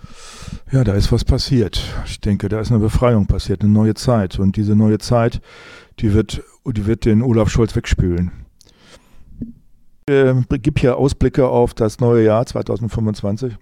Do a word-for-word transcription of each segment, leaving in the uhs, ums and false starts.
Ja, da ist was passiert. Ich denke, da ist eine Befreiung passiert, eine neue Zeit. Und diese neue Zeit, die wird, die wird den Olaf Scholz wegspülen. Ich äh, gebe hier Ausblicke auf das neue Jahr zwanzig fünfundzwanzig.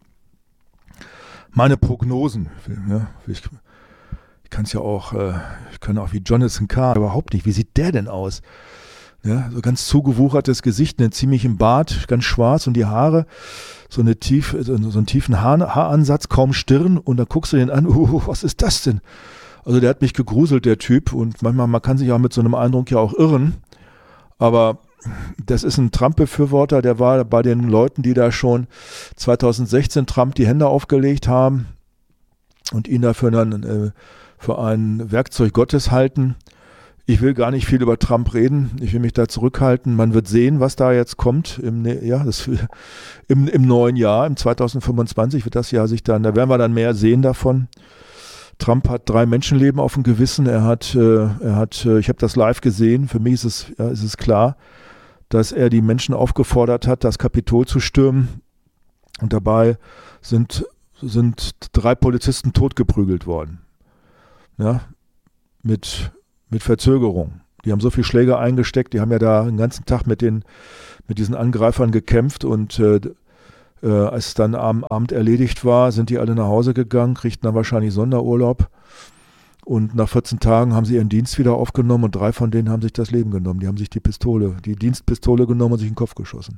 Meine Prognosen. Ja, ich ich kann es ja auch, äh, ich kann auch wie Jonathan Kahn, überhaupt nicht. Wie sieht der denn aus? Ja, so ganz zugewuchertes Gesicht, einen ziemlichen Bart, ganz schwarz und die Haare, so, eine tief, so, so einen tiefen Haar, Haaransatz, kaum Stirn und dann guckst du den an, uh, was ist das denn? Also der hat mich gegruselt, der Typ, und manchmal, man kann sich auch mit so einem Eindruck ja auch irren, aber das ist ein Trump-Befürworter, der war bei den Leuten, die da schon zwanzig sechzehn Trump die Hände aufgelegt haben und ihn dafür dann äh, für ein Werkzeug Gottes halten. Ich will gar nicht viel über Trump reden. Ich will mich da zurückhalten. Man wird sehen, was da jetzt kommt im, ja, das, im, im neuen Jahr, im zwanzig fünfundzwanzig wird das Jahr sich dann, da werden wir dann mehr sehen davon. Trump hat drei Menschenleben auf dem Gewissen. Er hat, äh, er hat, äh, ich habe das live gesehen. Für mich ist es, ja, ist es klar, dass er die Menschen aufgefordert hat, das Kapitol zu stürmen. Und dabei sind, sind drei Polizisten totgeprügelt worden. Ja, mit Mit Verzögerung. Die haben so viel Schläge eingesteckt, die haben ja da den ganzen Tag mit den mit diesen Angreifern gekämpft und äh, äh, als es dann am Abend erledigt war, sind die alle nach Hause gegangen, kriegten dann wahrscheinlich Sonderurlaub und nach vierzehn Tagen haben sie ihren Dienst wieder aufgenommen und drei von denen haben sich das Leben genommen. Die haben sich die Pistole, die Dienstpistole genommen und sich in den Kopf geschossen.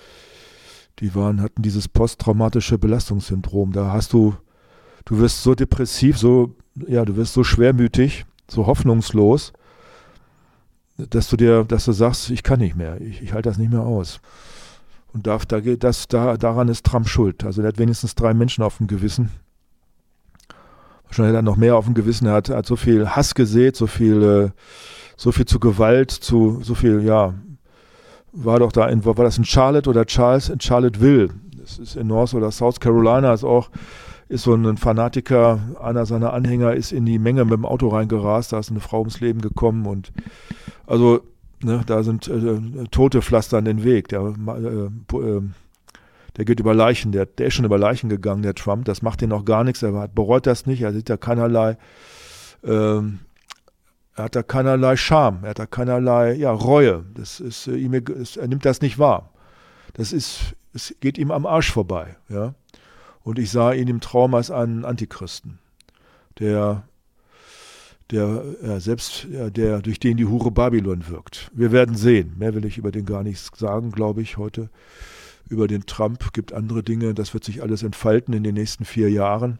Die waren, hatten dieses posttraumatische Belastungssyndrom. Da hast du, du wirst so depressiv, so, ja, du wirst so schwermütig, so hoffnungslos, dass du dir, dass du sagst, ich kann nicht mehr, ich, ich halte das nicht mehr aus. Und da, da, das, da, daran ist Trump schuld. Also der hat wenigstens drei Menschen auf dem Gewissen. Wahrscheinlich hat er noch mehr auf dem Gewissen. Er hat, hat so viel Hass gesät, so viel, äh, so viel zu Gewalt, zu so viel, ja, war doch da in, war das in Charlotte oder Charles, in Charlottesville. Das ist in North oder South Carolina, ist auch ist so ein Fanatiker, einer seiner Anhänger ist in die Menge mit dem Auto reingerast, da ist eine Frau ums Leben gekommen und also ne, da sind äh, Tote pflastern den Weg, der, äh, äh, der geht über Leichen, der, der ist schon über Leichen gegangen, der Trump, das macht ihn noch gar nichts, er hat, bereut das nicht, er sieht da keinerlei, äh, er hat da keinerlei Scham, er hat da keinerlei ja, Reue, das ist, äh, ihm, ist, er nimmt das nicht wahr, das ist, es geht ihm am Arsch vorbei, ja. Und ich sah ihn im Traum als einen Antichristen, der, der ja, selbst, ja, der, durch den die Hure Babylon wirkt. Wir werden sehen. Mehr will ich über den gar nichts sagen, glaube ich, heute. Über den Trump gibt andere Dinge. Das wird sich alles entfalten in den nächsten vier Jahren.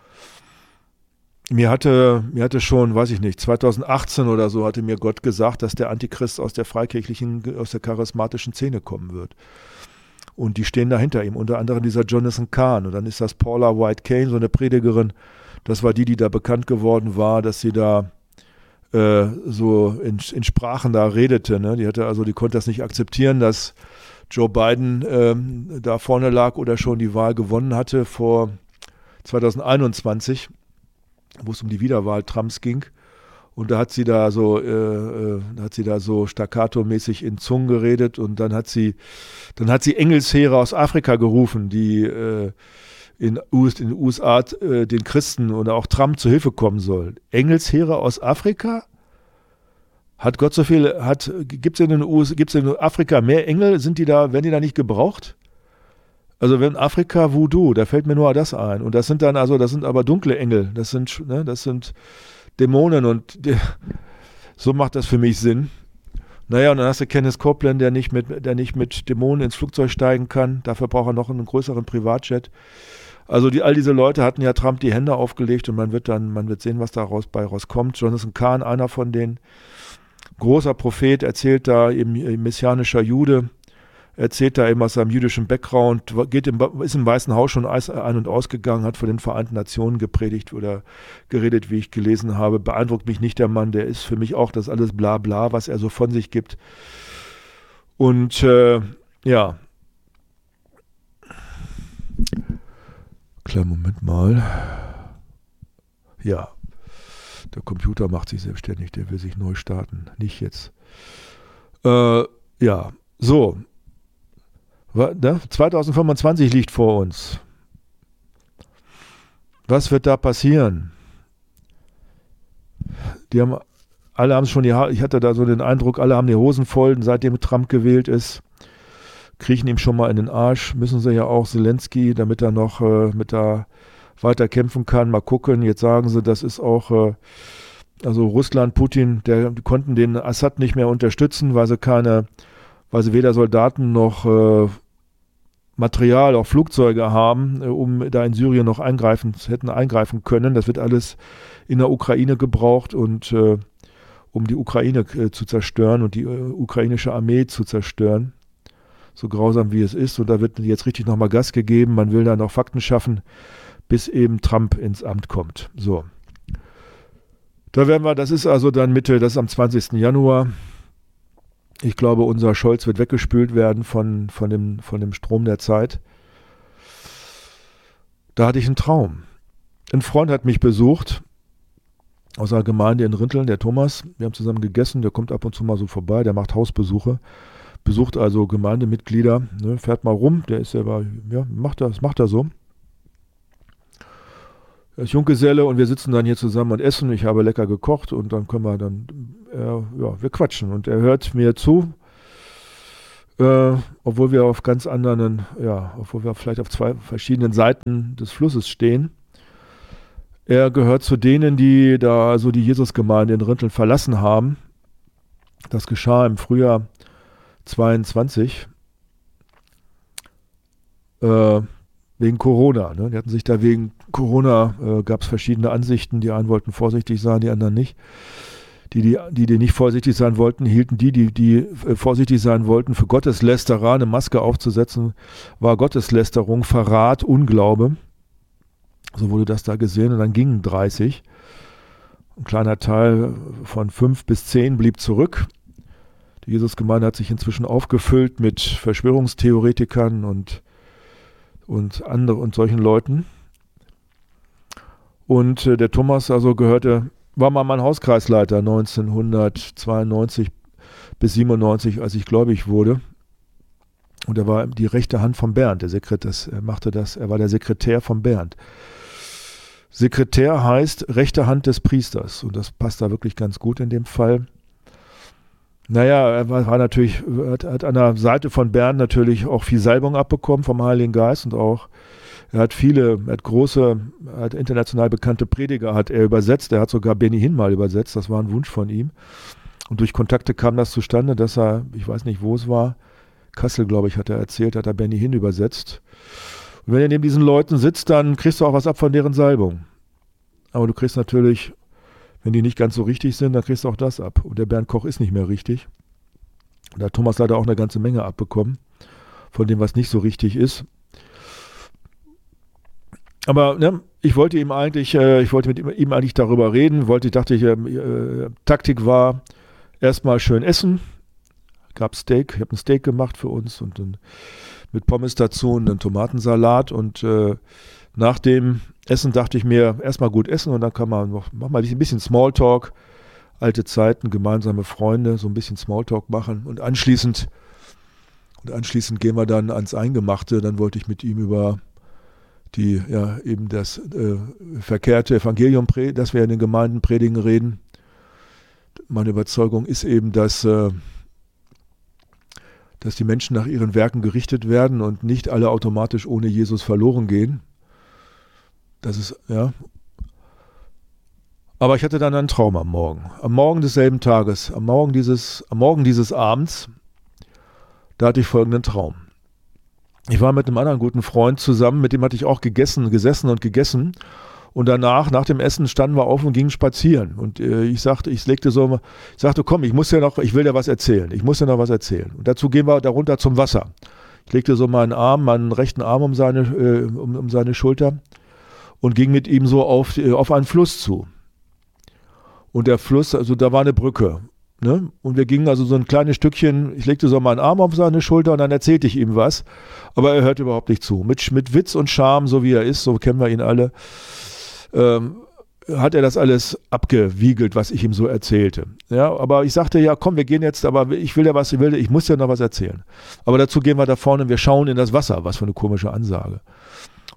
Mir hatte, mir hatte schon, weiß ich nicht, zwanzig achtzehn oder so hatte mir Gott gesagt, dass der Antichrist aus der freikirchlichen, aus der charismatischen Szene kommen wird. Und die stehen da hinter ihm, unter anderem dieser Jonathan Kahn. Und dann ist das Paula White Cain, so eine Predigerin. Das war die, die da bekannt geworden war, dass sie da äh, so in, in Sprachen da redete. Ne? Die hatte also, die konnte das nicht akzeptieren, dass Joe Biden ähm, da vorne lag oder schon die Wahl gewonnen hatte vor zwanzig einundzwanzig, wo es um die Wiederwahl Trumps ging. Und da hat sie da so, äh, äh, hat sie da so staccato-mäßig in Zungen geredet und dann hat sie, dann hat sie Engelsheere aus Afrika gerufen, die äh, in, in den U S A äh, den Christen oder auch Trump zu Hilfe kommen sollen. Engelsheere aus Afrika? Hat Gott so viel, hat, gibt es in den U S A, gibt's in Afrika mehr Engel? Sind die da, werden die da nicht gebraucht? Also wenn Afrika Voodoo, da fällt mir nur das ein. Und das sind dann also, das sind aber dunkle Engel. Das sind, ne, das sind Dämonen und die, so macht das für mich Sinn. Naja, und dann hast du Kenneth Copeland, der nicht mit, der nicht mit Dämonen ins Flugzeug steigen kann. Dafür braucht er noch einen größeren Privatjet. Also die, all diese Leute hatten ja Trump die Hände aufgelegt und man wird dann, man wird sehen, was da raus, bei rauskommt. Jonathan Kahn, einer von denen, großer Prophet, erzählt da eben messianischer Jude, erzählt da eben aus seinem jüdischen Background, geht im, ist im Weißen Haus schon ein- und ausgegangen, hat vor den Vereinten Nationen gepredigt oder geredet, wie ich gelesen habe. Beeindruckt mich nicht der Mann, der ist für mich auch das alles bla bla, was er so von sich gibt. Und äh, ja. Kleinen Moment mal. Ja. Der Computer macht sich selbstständig, der will sich neu starten. Nicht jetzt. Äh, ja, so. zwanzig fünfundzwanzig liegt vor uns. Was wird da passieren? Die haben, alle haben schon die Haare, ich hatte da so den Eindruck, alle haben die Hosen voll, seitdem Trump gewählt ist, kriechen ihm schon mal in den Arsch, müssen sie ja auch Zelensky, damit er noch äh, mit da weiter kämpfen kann, mal gucken. Jetzt sagen sie, das ist auch, äh, also Russland, Putin, der, die konnten den Assad nicht mehr unterstützen, weil sie keine, weil sie weder Soldaten noch äh, Material, auch Flugzeuge haben, um da in Syrien noch eingreifen, hätten eingreifen können. Das wird alles in der Ukraine gebraucht und äh, um die Ukraine äh, zu zerstören und die äh, ukrainische Armee zu zerstören. So grausam wie es ist. Und da wird jetzt richtig nochmal Gas gegeben. Man will da noch Fakten schaffen, bis eben Trump ins Amt kommt. So. Da werden wir, das ist also dann Mitte, das ist am zwanzigsten Januar. Ich glaube, unser Scholz wird weggespült werden von, von, dem, von dem Strom der Zeit. Da hatte ich einen Traum. Ein Freund hat mich besucht aus einer Gemeinde in Rinteln, der Thomas. Wir haben zusammen gegessen, der kommt ab und zu mal so vorbei, der macht Hausbesuche, besucht also Gemeindemitglieder, ne, fährt mal rum, der ist selber, ja, macht das, macht er so. Er ist Junggeselle und wir sitzen dann hier zusammen und essen. Ich habe lecker gekocht und dann können wir dann, äh, ja, wir quatschen. Und er hört mir zu, äh, obwohl wir auf ganz anderen, ja, obwohl wir vielleicht auf zwei verschiedenen Seiten des Flusses stehen. Er gehört zu denen, die da so die Jesusgemeinde in Rinteln verlassen haben. Das geschah im Frühjahr zweiundzwanzig. Äh, Wegen Corona. Ne? Die hatten sich da wegen Corona, äh, gab es verschiedene Ansichten. Die einen wollten vorsichtig sein, die anderen nicht. Die, die, die, die nicht vorsichtig sein wollten, hielten die, die, die äh, vorsichtig sein wollten, für Gotteslästerer. Eine Maske aufzusetzen war Gotteslästerung, Verrat, Unglaube. So wurde das da gesehen und dann gingen dreißig. Ein kleiner Teil von fünf bis zehn blieb zurück. Die Jesusgemeinde hat sich inzwischen aufgefüllt mit Verschwörungstheoretikern und und andere und solchen Leuten. Und äh, der Thomas also gehörte, war mal mein Hauskreisleiter neunzehnhundertzweiundneunzig bis siebenundneunzig, als ich gläubig wurde. Und er war die rechte Hand von Bernd, der Sekretär, er machte das, er war der Sekretär von Bernd. Sekretär heißt rechte Hand des Priesters und das passt da wirklich ganz gut in dem Fall. Naja, er war, war natürlich, hat, hat an der Seite von Bernd natürlich auch viel Salbung abbekommen vom Heiligen Geist und auch, er hat viele, er hat große, er hat international bekannte Prediger hat er übersetzt, er hat sogar Benny Hinn mal übersetzt, das war ein Wunsch von ihm. Und durch Kontakte kam das zustande, dass er, ich weiß nicht, wo es war, Kassel, glaube ich, hat er erzählt, hat er Benny Hinn übersetzt. Und wenn er neben diesen Leuten sitzt, dann kriegst du auch was ab von deren Salbung. Aber du kriegst natürlich, wenn die nicht ganz so richtig sind, dann kriegst du auch das ab. Und der Bernd Koch ist nicht mehr richtig. Da hat Thomas leider auch eine ganze Menge abbekommen, von dem, was nicht so richtig ist. Aber ne, ich wollte ihm eigentlich, äh, ich wollte mit ihm, ihm eigentlich darüber reden, wollte, dachte ich, äh, Taktik war, erstmal schön essen. Gab Steak, ich habe ein Steak gemacht für uns und dann mit Pommes dazu und einen Tomatensalat und äh, nach dem Essen dachte ich mir, erstmal gut essen und dann kann man noch, mach mal ein bisschen Smalltalk, alte Zeiten, gemeinsame Freunde, so ein bisschen Smalltalk machen und anschließend, und anschließend gehen wir dann ans Eingemachte, dann wollte ich mit ihm über die, ja, eben das äh, verkehrte Evangelium, das wir in den Gemeinden predigen, reden. Meine Überzeugung ist eben, dass, äh, dass die Menschen nach ihren Werken gerichtet werden und nicht alle automatisch ohne Jesus verloren gehen. Das ist, ja. Aber ich hatte dann einen Traum am Morgen. Am Morgen desselben Tages, am Morgen dieses, am Morgen dieses Abends, da hatte ich folgenden Traum. Ich war mit einem anderen guten Freund zusammen, mit dem hatte ich auch gegessen, gesessen und gegessen. Und danach, nach dem Essen, standen wir auf und gingen spazieren. Und äh, ich sagte, ich legte so, ich sagte, komm, ich muss dir noch, ich will dir was erzählen. Ich muss dir noch was erzählen. Und dazu gehen wir darunter zum Wasser. Ich legte so meinen Arm, meinen rechten Arm um seine, äh, um, um seine Schulter und ging mit ihm so auf, äh, auf einen Fluss zu. Und der Fluss, also da war eine Brücke. Ne? Und wir gingen also so ein kleines Stückchen, ich legte so meinen Arm auf seine Schulter und dann erzählte ich ihm was. Aber er hörte überhaupt nicht zu. Mit, mit Witz und Charme, so wie er ist, so kennen wir ihn alle, ähm, hat er das alles abgewiegelt, was ich ihm so erzählte. Ja, aber ich sagte, ja komm, wir gehen jetzt, aber ich will ja was, ich will, ich muss ja noch was erzählen. Aber dazu gehen wir da vorne und wir schauen in das Wasser, was für eine komische Ansage.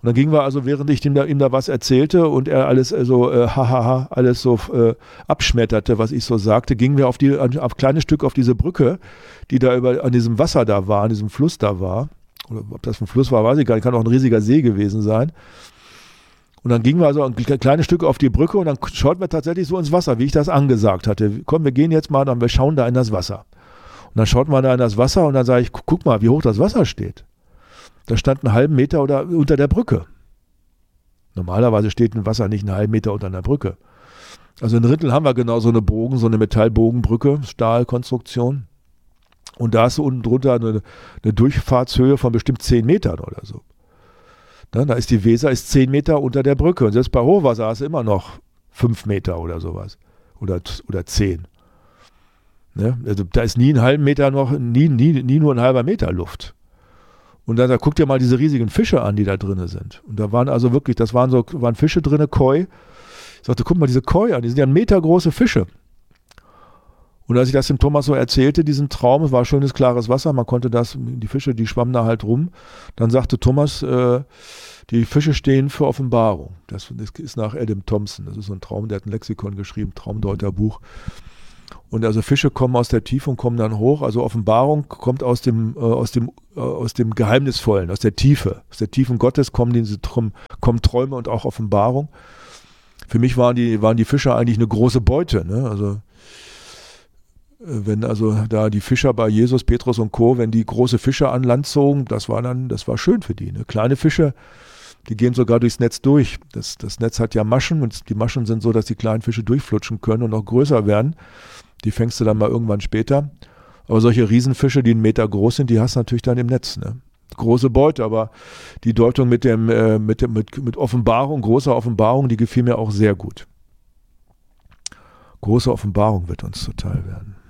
Und dann gingen wir also, während ich ihm da, ihm da was erzählte und er alles so, also, äh, hahaha, alles so äh, abschmetterte, was ich so sagte, gingen wir auf die, auf kleines Stück auf diese Brücke, die da über, an diesem Wasser da war, an diesem Fluss da war. Oder ob das ein Fluss war, weiß ich gar nicht, kann auch ein riesiger See gewesen sein. Und dann gingen wir also ein kleines Stück auf die Brücke und dann schauten wir tatsächlich so ins Wasser, wie ich das angesagt hatte. Komm, wir gehen jetzt mal, dann wir schauen da in das Wasser. Und dann schauten wir da in das Wasser und dann sage ich, guck mal, wie hoch das Wasser steht. Da stand einen halben Meter oder unter der Brücke. Normalerweise steht ein Wasser nicht einen halben Meter unter einer Brücke. Also in Rinteln haben wir genau so eine Bogen, so eine Metallbogenbrücke, Stahlkonstruktion. Und da ist so unten drunter eine, eine Durchfahrtshöhe von bestimmt zehn Metern oder so. Na, da ist die Weser ist zehn Meter unter der Brücke. Und selbst bei Hochwasser ist immer noch fünf Meter oder sowas. Oder, oder zehn. Ne? Also da ist nie einen halben Meter noch, nie, nie, nie nur ein halber Meter Luft. Und dann da guckt ihr mal diese riesigen Fische an, die da drin sind. Und da waren also wirklich, das waren so, waren Fische drin, Koi. Ich sagte, guck mal diese Koi an, die sind ja ein Meter große Fische. Und als ich das dem Thomas so erzählte, diesen Traum, es war schönes, klares Wasser, man konnte das, die Fische, die schwammen da halt rum. Dann sagte Thomas, äh, die Fische stehen für Offenbarung. Das, das ist nach Adam Thompson, das ist so ein Traum, der hat ein Lexikon geschrieben, Traumdeuterbuch. Und also Fische kommen aus der Tiefe und kommen dann hoch. Also Offenbarung kommt aus dem, äh, aus dem, äh, aus dem Geheimnisvollen, aus der Tiefe. Aus der Tiefen Gottes kommen, diese, kommen Träume und auch Offenbarung. Für mich waren die, waren die Fische eigentlich eine große Beute. Ne? Also wenn also da die Fischer bei Jesus, Petrus und Co., wenn die große Fische an Land zogen, das war dann, das war schön für die. Ne? Kleine Fische, die gehen sogar durchs Netz durch. Das, das Netz hat ja Maschen und die Maschen sind so, dass die kleinen Fische durchflutschen können und noch größer werden. Die fängst du dann mal irgendwann später. Aber solche Riesenfische, die einen Meter groß sind, die hast du natürlich dann im Netz. Ne? Große Beute, aber die Deutung mit, dem, äh, mit, dem, mit, mit Offenbarung, großer Offenbarung, die gefiel mir auch sehr gut. Große Offenbarung wird uns zuteil werden.